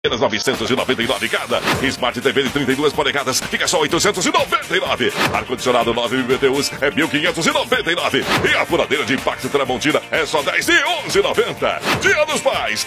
Apenas 999 cada. Smart TV de 32 polegadas, fica só 899. Ar-condicionado 9 BTUs é 1.599. E a furadeira de impacto Tramontina é só 10 de 11,90. Dia dos Pais,